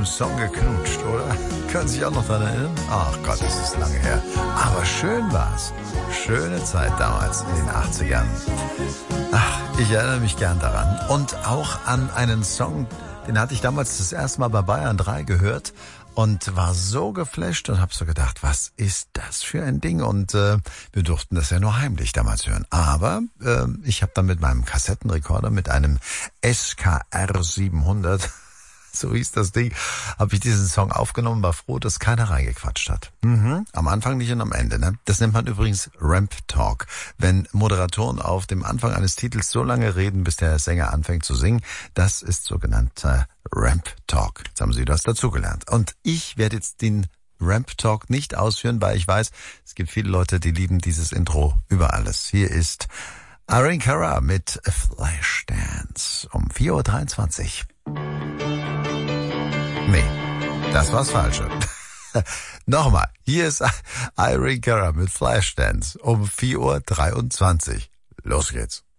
diesem Song geknutscht, oder? Können Sie sich auch noch daran erinnern? Ach Gott, das ist lange her. Aber schön war's. Schöne Zeit damals in den 80ern. Ach, ich erinnere mich gern daran. Und auch an einen Song, den hatte ich damals das erste Mal bei Bayern 3 gehört und war so geflasht und habe so gedacht, was ist das für ein Ding? Und wir durften das ja nur heimlich damals hören. Aber ich habe dann mit meinem Kassettenrekorder, mit einem SKR 700, so hieß das Ding, habe ich diesen Song aufgenommen, war froh, dass keiner reingequatscht hat. Am Anfang nicht und am Ende. Ne? Das nennt man übrigens Ramp Talk. Wenn Moderatoren auf dem Anfang eines Titels so lange reden, bis der Sänger anfängt zu singen, das ist sogenannter Ramp Talk. Jetzt haben Sie das dazugelernt. Und ich werde jetzt den Ramp Talk nicht ausführen, weil ich weiß, es gibt viele Leute, die lieben dieses Intro über alles. Hier ist Irene Cara mit Flashdance um 4.23 Uhr. Nee, das war's Falsche. Nochmal, hier ist Irene Cara mit Flashdance um 4.23 Uhr. Los geht's.